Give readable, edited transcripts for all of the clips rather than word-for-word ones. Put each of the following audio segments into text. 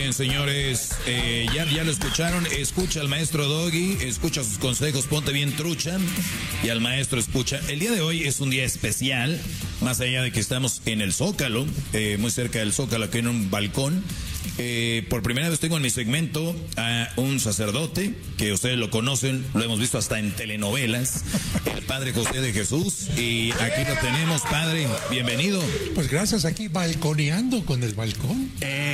bien, señores, ya lo escucharon. Escucha al maestro Doggy, escucha sus consejos, ponte bien trucha. Y al maestro escucha. El día de hoy es un día especial, más allá de que estamos en el Zócalo, muy cerca del Zócalo, aquí en un balcón. Por primera vez tengo en mi segmento a un sacerdote, que ustedes lo conocen, lo hemos visto hasta en telenovelas, el Padre José de Jesús, y aquí lo tenemos, Padre, bienvenido. Pues gracias, aquí balconeando con el balcón.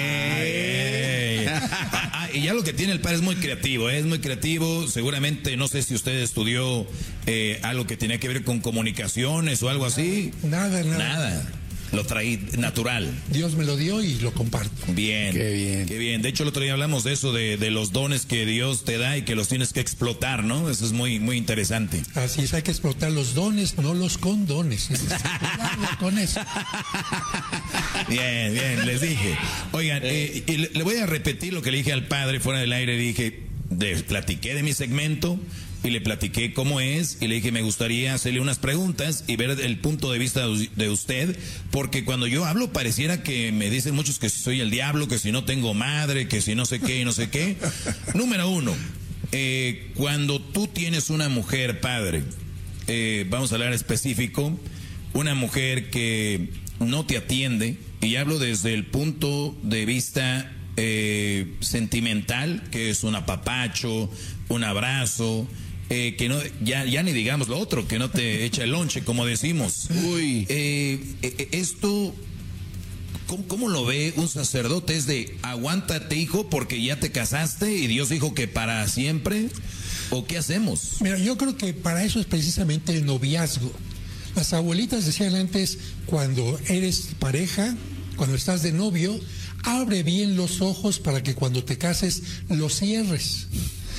Y ya lo que tiene el Padre es muy creativo, seguramente, no sé si usted estudió algo que tenía que ver con comunicaciones o algo así. Nada. Lo traí natural. Dios me lo dio y lo comparto. Bien. Qué bien. De hecho, el otro día hablamos de eso, de los dones que Dios te da y que los tienes que explotar, ¿no? Eso es muy, muy interesante. Así es, hay que explotar los dones, no los condones. Con eso. Bien, les dije. Oigan, y le voy a repetir lo que le dije al Padre fuera del aire. Platiqué de mi segmento y le platiqué cómo es y le dije me gustaría hacerle unas preguntas y ver el punto de vista de usted, porque cuando yo hablo pareciera que me dicen muchos que soy el diablo, que si no tengo madre, que si no sé qué y no sé qué. Número uno, cuando tú tienes una mujer, Padre, vamos a hablar específico, una mujer que no te atiende, y hablo desde el punto de vista sentimental, que es un apapacho, un abrazo, que no, ya ni digamos lo otro, que no te echa el lonche, como decimos. Uy. Esto, ¿cómo lo ve un sacerdote? ¿Es de aguántate, hijo, porque ya te casaste y Dios dijo que para siempre? ¿O qué hacemos? Mira, yo creo que para eso es precisamente el noviazgo. Las abuelitas decían antes, cuando eres pareja, cuando estás de novio, abre bien los ojos para que cuando te cases los cierres.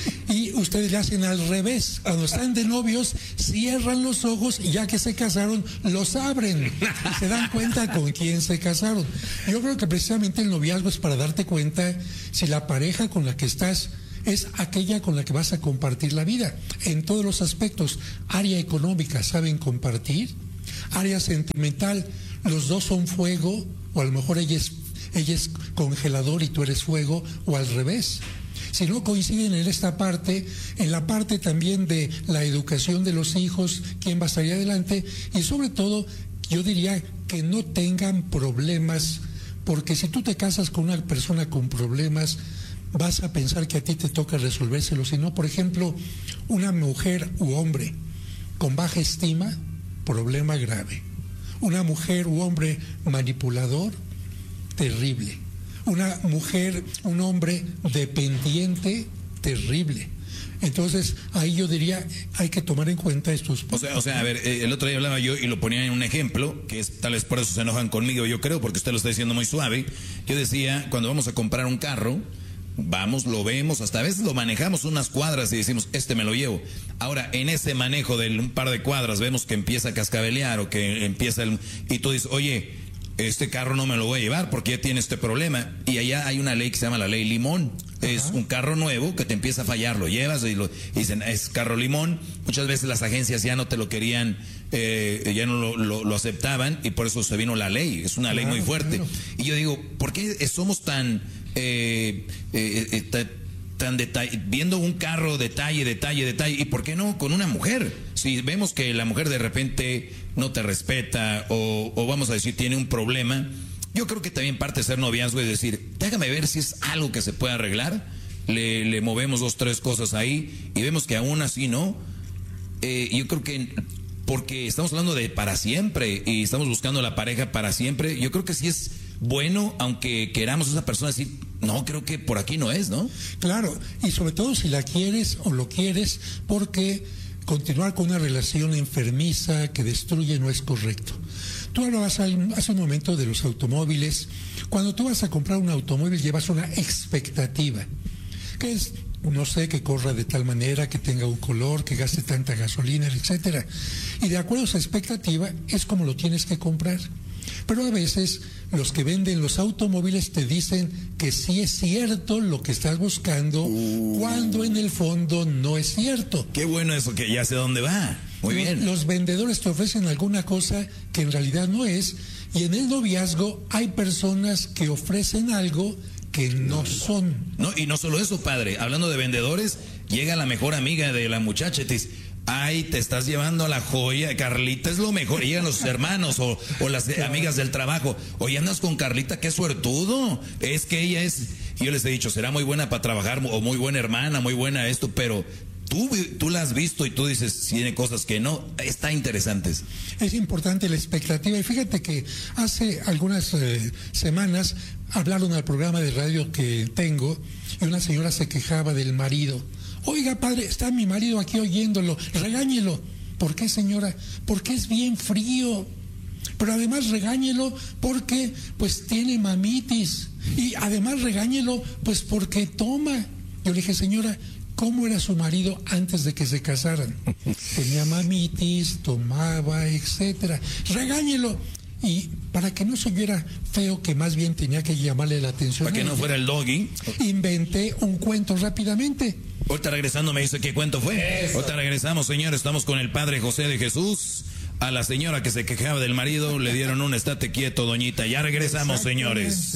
Y ustedes le hacen al revés. Cuando están de novios, cierran los ojos y ya que se casaron, los abren. Y se dan cuenta con quién se casaron. Yo creo que precisamente el noviazgo es para darte cuenta si la pareja con la que estás es aquella con la que vas a compartir la vida. En todos los aspectos. Área económica, ¿saben compartir? Área sentimental, los dos son fuego, o a lo mejor ella es congelador y tú eres fuego, o al revés. Si no coinciden en esta parte, en la parte también de la educación de los hijos, quién va a salir adelante, y sobre todo, yo diría que no tengan problemas, porque si tú te casas con una persona con problemas, vas a pensar que a ti te toca resolvérselos. Si no, por ejemplo, una mujer u hombre con baja estima, problema grave. Una mujer u hombre manipulador, terrible. Una mujer, un hombre dependiente, terrible. Entonces, ahí yo diría, hay que tomar en cuenta estos puntos. O sea, a ver, el otro día hablaba yo y lo ponía en un ejemplo, que es, tal vez por eso se enojan conmigo, yo creo, porque usted lo está diciendo muy suave. Yo decía, cuando vamos a comprar un carro, vamos, lo vemos, hasta a veces lo manejamos unas cuadras y decimos, me lo llevo. Ahora, en ese manejo de un par de cuadras, vemos que empieza a cascabelear o que empieza y tú dices, oye, este carro no me lo voy a llevar porque ya tiene este problema. Y allá hay una ley que se llama la ley limón. Es un carro nuevo que te empieza a fallar, lo llevas y dicen, es carro limón. Muchas veces las agencias ya no te lo querían, ya no lo aceptaban, y por eso se vino la ley. Es una ley muy fuerte. Y yo digo, ¿por qué somos tan viendo un carro detalle, y por qué no con una mujer? Si vemos que la mujer de repente no te respeta o vamos a decir tiene un problema, yo creo que también parte de ser noviazgo es decir, déjame ver si es algo que se puede arreglar, le movemos 2, 3 cosas ahí y vemos que aún así no. Yo creo que porque estamos hablando de para siempre y estamos buscando la pareja para siempre, yo creo que sí es bueno, aunque queramos a esa persona, decir, no, creo que por aquí no es, ¿no? Claro, y sobre todo si la quieres o lo quieres, porque continuar con una relación enfermiza que destruye no es correcto. Tú hablabas hace un momento de los automóviles. Cuando tú vas a comprar un automóvil llevas una expectativa, que es, no sé, que corra de tal manera, que tenga un color, que gaste tanta gasolina, etcétera. Y de acuerdo a esa expectativa es como lo tienes que comprar. Pero a veces los que venden los automóviles te dicen que sí es cierto lo que estás buscando, cuando en el fondo no es cierto. Qué bueno eso, que ya sé dónde va. Muy bien. Los vendedores te ofrecen alguna cosa que en realidad no es, y en el noviazgo hay personas que ofrecen algo que no son. No, y no solo eso, padre, hablando de vendedores, llega la mejor amiga de la muchacha y te dice, ay, te estás llevando a la joya, Carlita es lo mejor. Y llegan los hermanos o las amigas del trabajo, oye, andas con Carlita, qué suertudo, es que ella es, y yo les he dicho, será muy buena para trabajar, o muy buena hermana, muy buena esto, pero tú la has visto y tú dices, tiene cosas que no, está interesantes. Es importante la expectativa, y fíjate que hace algunas semanas hablaron al programa de radio que tengo, y una señora se quejaba del marido. Oiga, padre, está mi marido aquí oyéndolo, regáñelo. ¿Por qué, señora? Porque es bien frío. Pero además regáñelo porque pues tiene mamitis. Y además regáñelo pues porque toma. Yo le dije, señora, ¿cómo era su marido antes de que se casaran? Tenía mamitis, tomaba, etcétera. Regáñelo. Y para que no se oyera feo, que más bien tenía que llamarle la atención. Para que no fuera el doggy. Inventé un cuento rápidamente. Ahorita regresando me dice qué cuento fue. Eso. Ahorita regresamos, señores, estamos con el padre José de Jesús. A la señora que se quejaba del marido le dieron un estate quieto, doñita. Ya regresamos, señores.